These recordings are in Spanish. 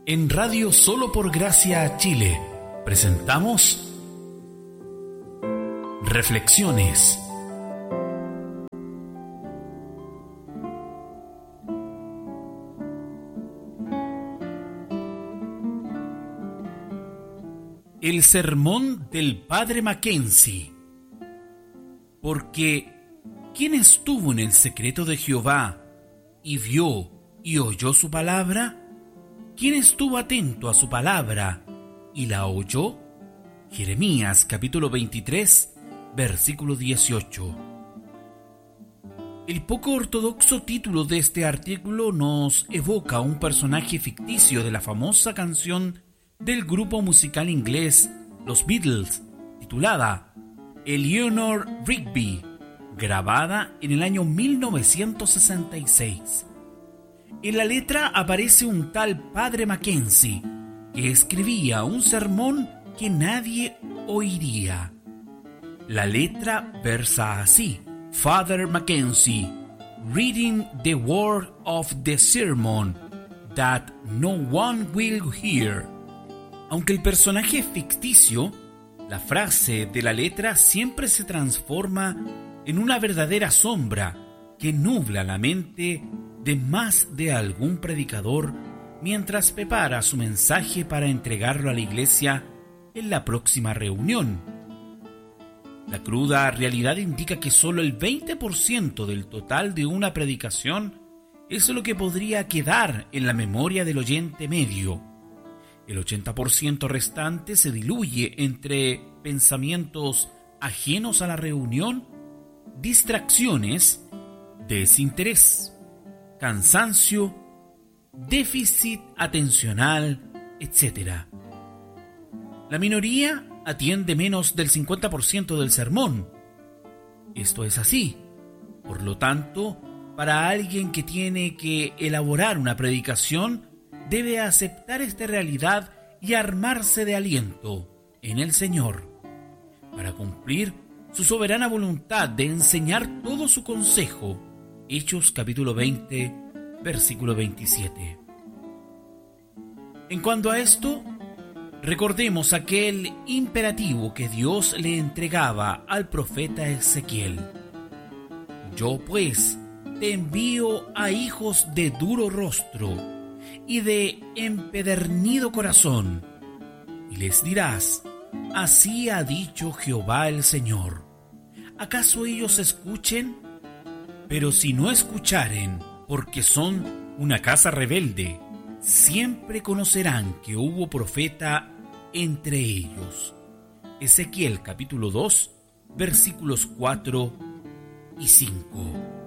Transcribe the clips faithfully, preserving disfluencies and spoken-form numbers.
En Radio Solo por Gracia Chile presentamos Reflexiones. El sermón del Padre Mackenzie. Porque ¿quién estuvo en el secreto de Jehová y vio y oyó su palabra? ¿Quién estuvo atento a su palabra y la oyó? Jeremías capítulo veintitrés, versículo dieciocho. El poco ortodoxo título de este artículo nos evoca a un personaje ficticio de la famosa canción del grupo musical inglés Los Beatles, titulada Eleanor Rigby, grabada en el año mil novecientos sesenta y seis. En la letra aparece un tal Padre Mackenzie que escribía un sermón que nadie oiría. La letra versa así: Father Mackenzie, reading the word of the sermon that no one will hear. Aunque el personaje es ficticio, la frase de la letra siempre se transforma en una verdadera sombra que nubla la mente de más de algún predicador mientras prepara su mensaje para entregarlo a la iglesia en la próxima reunión. La cruda realidad indica que solo el veinte por ciento del total de una predicación es lo que podría quedar en la memoria del oyente medio. El ochenta por ciento restante se diluye entre pensamientos ajenos a la reunión, distracciones, desinterés, cansancio, déficit atencional, etcétera. La minoría atiende menos del cincuenta por ciento del sermón. Esto es así. Por lo tanto, para alguien que tiene que elaborar una predicación, debe aceptar esta realidad y armarse de aliento en el Señor para cumplir su soberana voluntad de enseñar todo su consejo. Hechos capítulo veinte, versículo veintisiete. En cuanto a esto, recordemos aquel imperativo que Dios le entregaba al profeta Ezequiel. Yo pues te envío a hijos de duro rostro y de empedernido corazón, y les dirás: así ha dicho Jehová el Señor. ¿Acaso ellos escuchen? Pero si no escucharen, porque son una casa rebelde, siempre conocerán que hubo profeta entre ellos. Ezequiel capítulo dos, versículos cuatro y cinco.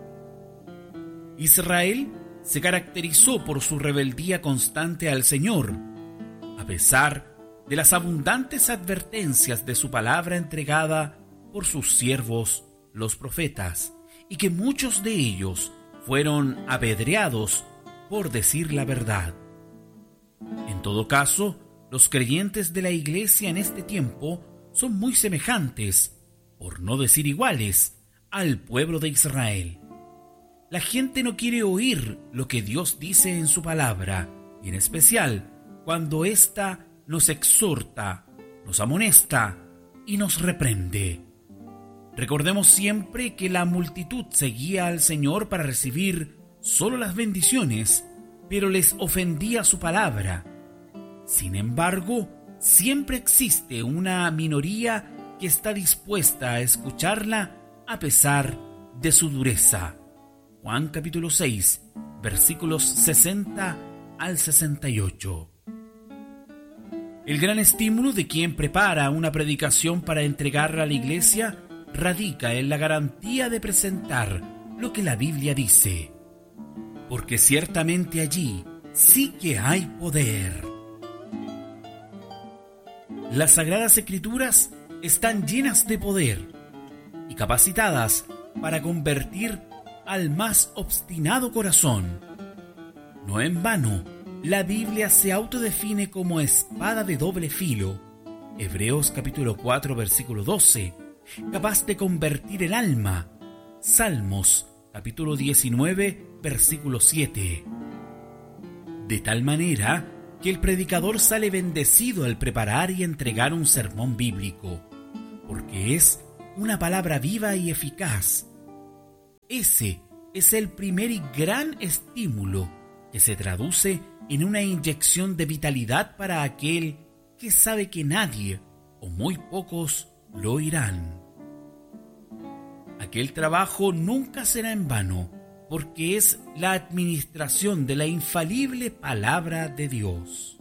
Israel se caracterizó por su rebeldía constante al Señor, a pesar de las abundantes advertencias de su palabra entregada por sus siervos los profetas, y que muchos de ellos fueron apedreados por decir la verdad. En todo caso, los creyentes de la iglesia en este tiempo son muy semejantes, por no decir iguales, al pueblo de Israel. La gente no quiere oír lo que Dios dice en su palabra, y en especial cuando ésta nos exhorta, nos amonesta y nos reprende. Recordemos siempre que la multitud seguía al Señor para recibir solo las bendiciones, pero les ofendía su palabra. Sin embargo, siempre existe una minoría que está dispuesta a escucharla a pesar de su dureza. Juan capítulo seis, versículos sesenta al sesenta y ocho. El gran estímulo de quien prepara una predicación para entregarla a la iglesia radica en la garantía de presentar lo que la Biblia dice, porque ciertamente allí sí que hay poder. Las Sagradas Escrituras están llenas de poder y capacitadas para convertir al más obstinado corazón. No en vano, la Biblia se autodefine como espada de doble filo. Hebreos capítulo cuatro, versículo doce, capaz de convertir el alma. Salmos capítulo diecinueve, versículo siete. De tal manera que el predicador sale bendecido al preparar y entregar un sermón bíblico, porque es una palabra viva y eficaz. Ese es el primer y gran estímulo que se traduce en una inyección de vitalidad para aquel que sabe que nadie o muy pocos lo oirán. Aquel trabajo nunca será en vano, porque es la administración de la infalible palabra de Dios.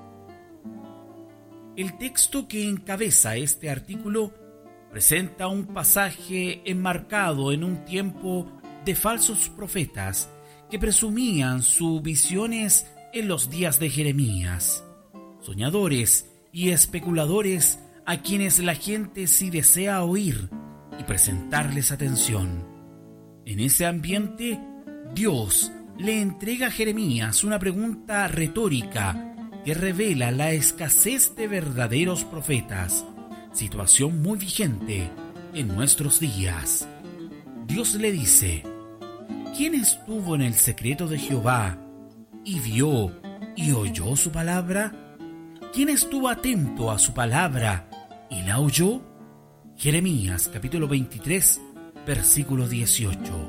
El texto que encabeza este artículo presenta un pasaje enmarcado en un tiempo de falsos profetas que presumían sus visiones en los días de Jeremías, soñadores y especuladores a quienes la gente sí desea oír y presentarles atención. En ese ambiente, Dios le entrega a Jeremías una pregunta retórica que revela la escasez de verdaderos profetas, situación muy vigente en nuestros días. Dios le dice: ¿quién estuvo en el secreto de Jehová y vio y oyó su palabra? ¿Quién estuvo atento a su palabra y la oyó? Jeremías capítulo veintitrés, versículo dieciocho.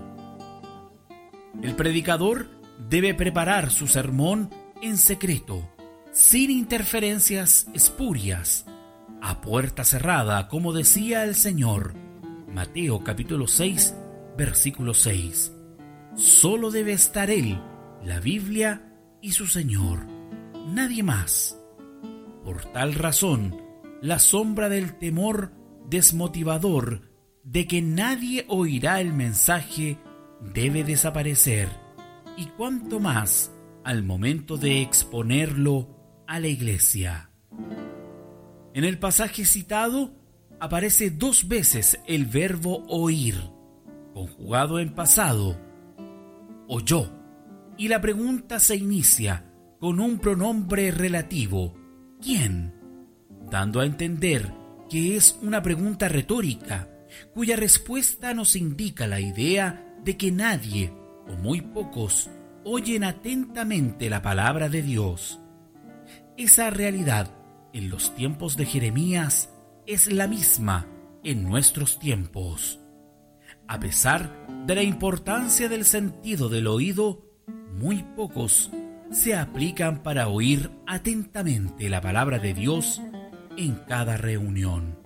El predicador debe preparar su sermón en secreto, sin interferencias espurias, a puerta cerrada, como decía el Señor. Mateo capítulo seis, versículo seis. Solo debe estar Él, la Biblia y su Señor, nadie más. Por tal razón, la sombra del temor desmotivador de que nadie oirá el mensaje debe desaparecer, y cuanto más al momento de exponerlo a la iglesia. En el pasaje citado aparece dos veces el verbo oír, conjugado en pasado, oyó, y la pregunta se inicia con un pronombre relativo, ¿quién?, dando a entender que es una pregunta retórica, cuya respuesta nos indica la idea de que nadie o muy pocos oyen atentamente la palabra de Dios. Esa realidad en los tiempos de Jeremías es la misma en nuestros tiempos. A pesar de la importancia del sentido del oído, muy pocos se aplican para oír atentamente la palabra de Dios en cada reunión.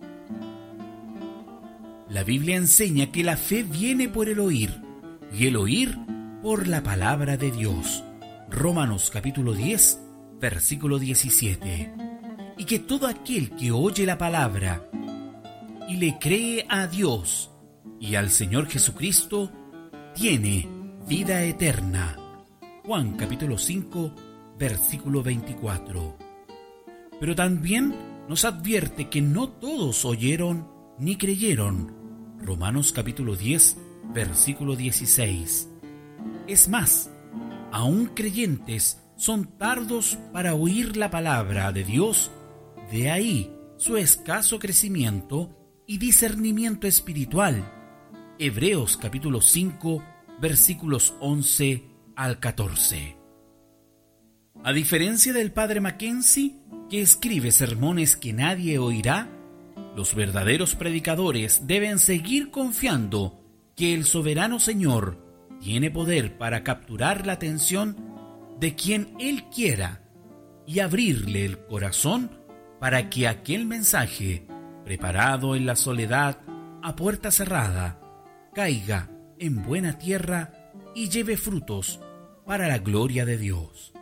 La Biblia enseña que la fe viene por el oír, y el oír por la palabra de Dios. Romanos capítulo diez, versículo diecisiete. Y que todo aquel que oye la palabra y le cree a Dios y al Señor Jesucristo, tiene vida eterna. Juan capítulo cinco, versículo veinticuatro. Pero también nos advierte que no todos oyeron ni creyeron. Romanos capítulo diez, versículo dieciséis. Es más, aún creyentes son tardos para oír la palabra de Dios, de ahí su escaso crecimiento y discernimiento espiritual. Hebreos capítulo cinco, versículos once al catorce. A diferencia del padre Mackenzie, que escribe sermones que nadie oirá, los verdaderos predicadores deben seguir confiando que el soberano Señor tiene poder para capturar la atención de quien Él quiera y abrirle el corazón para que aquel mensaje, preparado en la soledad, a puerta cerrada, caiga en buena tierra y lleve frutos para la gloria de Dios.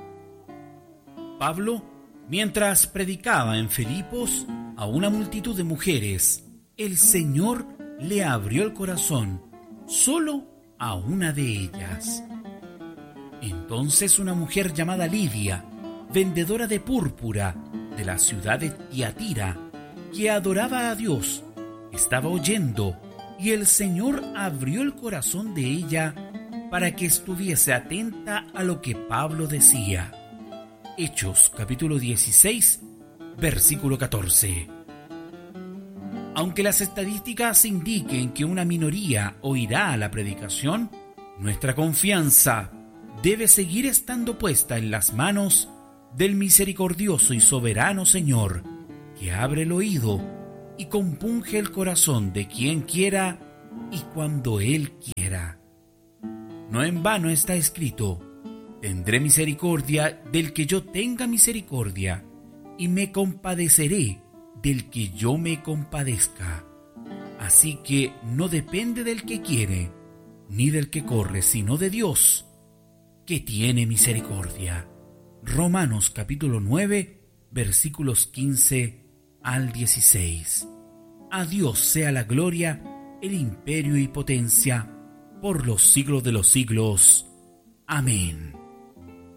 Pablo, mientras predicaba en Filipos a una multitud de mujeres, el Señor le abrió el corazón solo a una de ellas. Entonces una mujer llamada Lidia, vendedora de púrpura de la ciudad de Tiatira, que adoraba a Dios, estaba oyendo, y el Señor abrió el corazón de ella para que estuviese atenta a lo que Pablo decía. Hechos capítulo dieciséis, versículo catorce. Aunque las estadísticas indiquen que una minoría oirá la predicación, nuestra confianza debe seguir estando puesta en las manos del misericordioso y soberano Señor, que abre el oído y compunge el corazón de quien quiera y cuando Él quiera. No en vano está escrito: tendré misericordia del que yo tenga misericordia, y me compadeceré del que yo me compadezca. Así que no depende del que quiere, ni del que corre, sino de Dios, que tiene misericordia. Romanos capítulo nueve, versículos quince al dieciséis. A Dios sea la gloria, el imperio y potencia, por los siglos de los siglos. Amén.